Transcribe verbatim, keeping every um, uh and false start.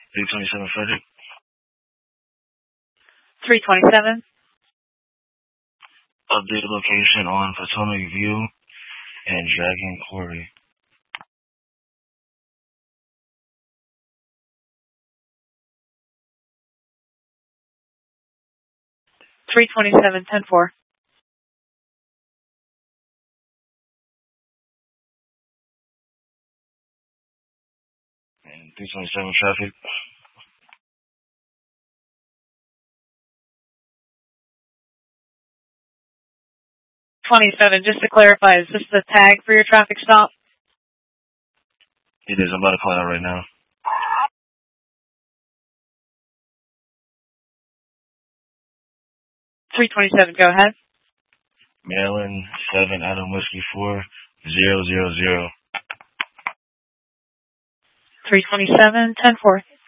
three twenty-seven Frederick. three twenty-seven. Update location on Potomac View and Dragon Quarry. three twenty-seven, ten four. And three twenty-seven traffic. twenty-seven, just to clarify, is this the tag for your traffic stop? It is. I'm about to call out right now. three twenty-seven, go ahead. Maryland, seven, Adam Whiskey, four, zero, zero, zero. three twenty-seven, ten four.